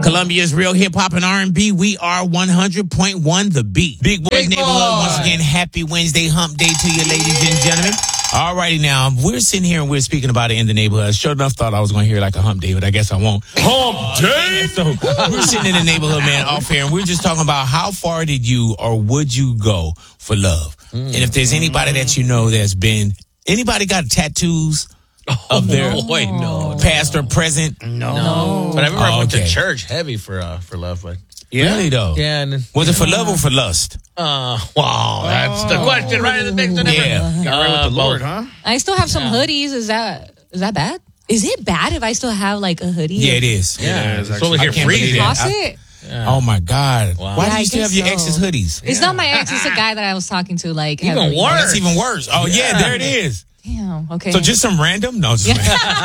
Columbia's real hip hop and R&B. We are 100.1 The Beat. Big Boys Neighborhood. Once again, happy Wednesday hump day to you, ladies and gentlemen. All righty now, we're sitting here and we're speaking about it in the neighborhood. Sure enough, thought I was going to hear like a hump day, but I guess I won't. Hump day! So we're sitting in the neighborhood, man, off here, and we're just talking about how far did you or would you go for love? And if there's anybody that you know that's been, anybody got tattoos of their past or present? No. But I remember I went to church heavy for love, but... Yeah. Really though? Yeah. Was it for love or for lust? Wow, that's the question right in the next. Yeah. Got right with the Lord, huh? I still have some hoodies. Is that bad? Is it bad if I still have like a hoodie? Yeah, it is. Yeah, it's only here free. Toss it? Oh my God! Wow. Why do you still have your ex's hoodies? It's not my ex. It's a guy that I was talking to. Like even worse. Oh, that's even worse. Oh yeah, there it is. Damn. Okay. So just some random? No. Just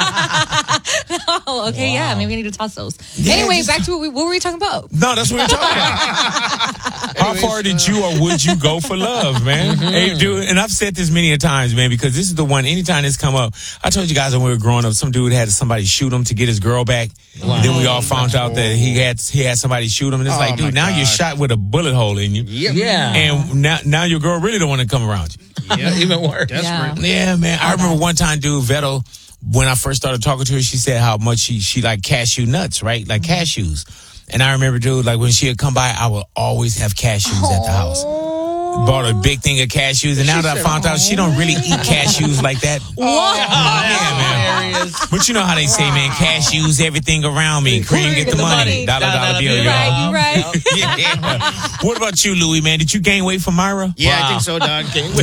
Oh, okay. Wow. Yeah. Maybe I need to toss those. Yeah, anyway, back to what were we talking about? No, that's what we're talking about. How far did you or would you go for love, man? Hey, dude, and I've said this many a times, man, because this is the one. Anytime this come up, I told you guys when we were growing up, some dude had somebody shoot him to get his girl back. Wow. Then we all found out that he had somebody shoot him, and it's like, dude, now you're shot with a bullet hole in you. Yeah. And now your girl really don't want to come around you. Yeah, even worse. Yeah, man. I remember one time, dude, Vettel, when I first started talking to her, she said how much she liked cashew nuts, right? Like cashews. And I remember, dude, like when she would come by, I would always have cashews at the house. Bought a big thing of cashews, and now that I found out she don't really eat cashews like that. Yeah, man. But you know how they say, man, cashews, everything around me. Cream, get the money. Dollar bill, y'all. Right. Yeah. What about you, Louis, man? Did you gain weight from Myra? Yeah, I think so, dog.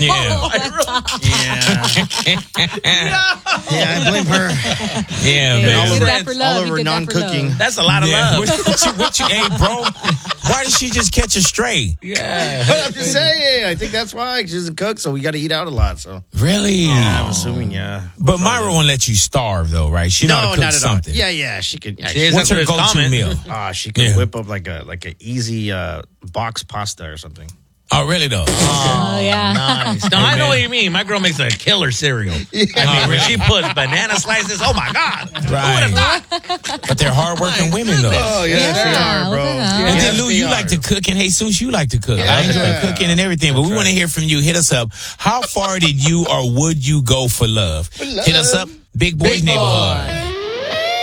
Yeah, I blame her. Yeah, man. All of her non-cooking. That's a lot of love. Hey, bro, why did she just catch a stray? Yeah. I'm just saying. I think that's why she doesn't cook, so we got to eat out a lot. So really, I'm assuming, yeah. But Myra won't let you starve, though, right? She know how to cook not at something. all. Yeah, she could. What's her go-to meal? She could whip up like an easy box pasta or something. Oh, really, though? Oh, yeah. Nice. No, I know what you mean. My girl makes a killer cereal. Yeah. I mean, when she puts banana slices, oh, my God. Right. But they're hardworking women, though. Oh, yes, they are, bro. And then, Lou, you like to cook, and Jesus, you like to cook. I enjoy cooking and everything, but we want to hear from you. Hit us up. How far did you or would you go for love? Hit us up. Big Boys Neighborhood.